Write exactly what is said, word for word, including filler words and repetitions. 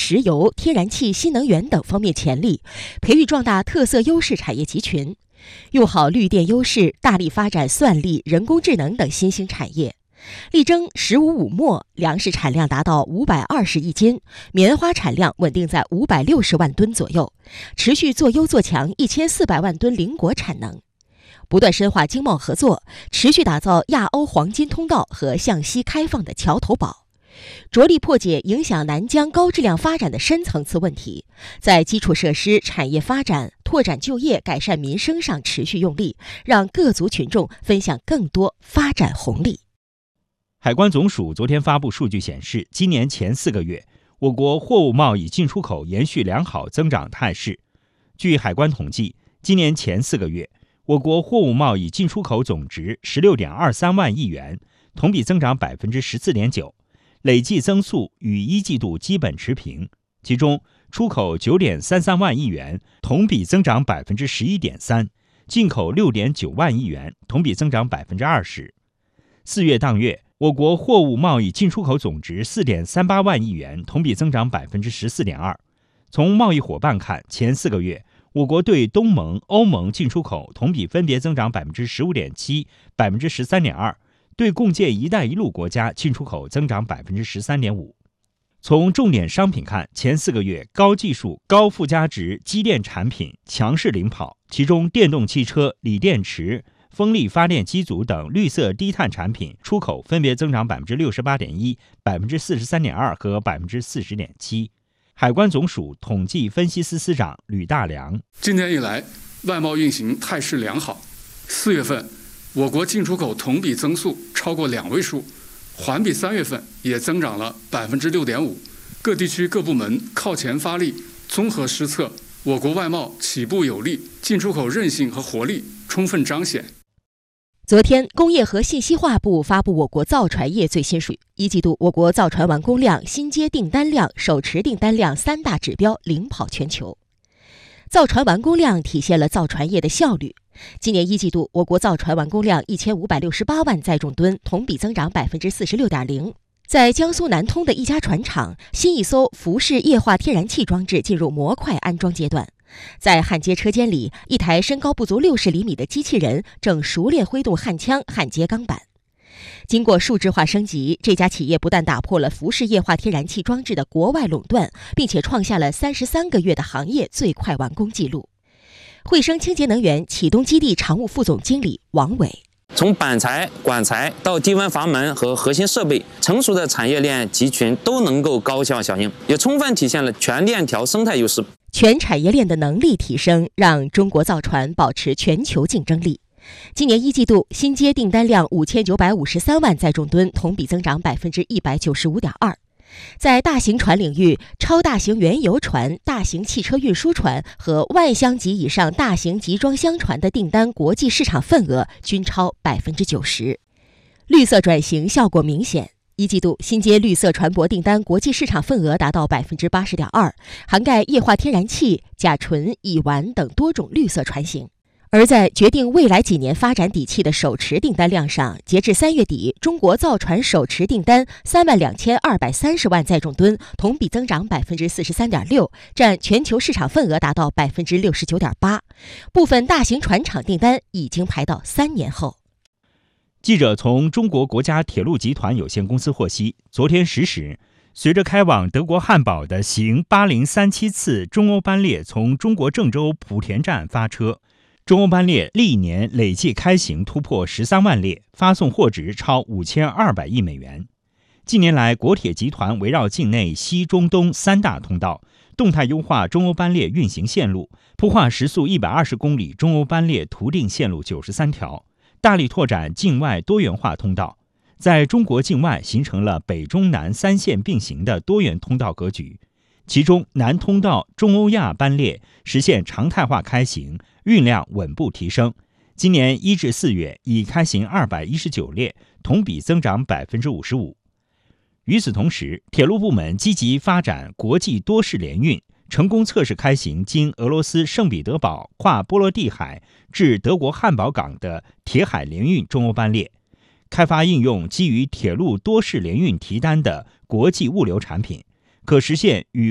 石油、天然气、新能源等方面潜力，培育壮大特色优势产业集群，用好绿电优势，大力发展算力、人工智能等新兴产业，力争“十五五没”，粮食产量达到五百二十亿斤，棉花产量稳定在五百六十万吨左右，持续做优做强一千四百万吨零果产能。不断深化经贸合作，持续打造亚欧黄金通道和向西开放的桥头堡，着力破解影响南疆高质量发展的深层次问题，在基础设施、产业发展、拓展就业、改善民生上持续用力，让各族群众分享更多发展红利。 海关总署昨天发布数据显示，今年前四个月，我国货物贸易进出口延续良好增长态势。据海关统计，今年前四个月，我国货物贸易进出口总值 十六点二三万亿元，同比增长 百分之十四点九， 累计增速与一季度基本持平。其中，出口 九点三三万亿元，同比增长 百分之十一点三， 进口 六点九万亿元，同比增长 百分之二十。四月当月，我国货物贸易进出口总值 四点三八万亿元，同比增长 百分之十四点二。从贸易伙伴看，前四个月，我国对东盟、欧盟进出口同比分别增长 百分之十五点七、百分之十三点二， 对共建“一带一路”国家进出口增长 百分之十三点五。从重点商品看，前四个月高技术、高附加值机电产品强势领跑，其中电动汽车、锂电池、风力发电机组等绿色低碳产品出口分别增长 百分之六十八点一、百分之四十三点二 和 百分之四十点七。海关总署统计分析司司长吕大良： 今年以来，外贸运行态势良好。四月份，我国进出口同比增速超过两位数，环比三月份也增长了 百分之六点五。各地区各部门靠前发力，综合施策，我国外贸起步有力，进出口韧性和活力充分彰显。 昨天，工业和信息化部发布我国造船业最新数据，一季度我国造船完工量、新接订单量、手持订单量三大指标领跑全球。造船完工量体现了造船业的效率。今年一季度，我国造船完工量一千五百六十八万载重吨，同比增长 百分之四十六点零。在江苏南通的一家船厂，新一艘浮式液化天然气装置进入模块安装阶段。在焊接车间里，一台身高不足六十厘米的机器人正熟练挥动焊枪焊接钢板。经过数字化升级，这家企业不但打破了浮式液化天然气装置的国外垄断，并且创下了三十三个月的行业最快完工纪录。汇升清洁能源启东基地常务副总经理王伟： 从板材、管材到低温阀门和核心设备，成熟的产业链集群都能够高效响应，也充分体现了全链条生态优势。 全产业链的能力提升，让中国造船保持全球竞争力。今年一季度新接订单量五千九百五十三万载重吨，同比增长 百分之一百九十五点二。在大型船领域，超大型原油船、大型汽车运输船和万箱级以上大型集装箱船的订单国际市场份额均超 百分之九十。绿色转型效果明显。一季度新接绿色船舶订单国际市场份额达到 百分之八十点二， 涵盖液化天然气、甲醇、乙烷等多种绿色船型。而在决定未来几年发展底气的手持订单量上，截至三月底，中国造船手持订单三万两千二百三十万载重吨，同比增长 百分之四十三点六， 占全球市场份额达到 百分之六十九点八。 部分大型船厂订单已经排到三年后。 记者从中国国家铁路集团有限公司获悉，昨天十时，随着开往德国汉堡的行八零三七次中欧班列从中国郑州莆田站发车，中欧班列历年累计开行突破十三万列，发送货值超五千二百亿美元。近年来，国铁集团围绕境内西中东三大通道，动态优化中欧班列运行线路，铺画时速一百二十公里中欧班列图定线路九十三条，大力拓展境外多元化通道，在中国境外形成了北中南三线并行的多元通道格局。其中，南通道中欧亚班列实现常态化开行，运量稳步提升。今年一至四月已开行二百一十九列，同比增长 百分之五十五。与此同时，铁路部门积极发展国际多式联运，成功测试开行经俄罗斯圣彼得堡跨波罗的海至德国汉堡港的铁海联运中欧班列，开发应用基于铁路多式联运提单的国际物流产品，可实现与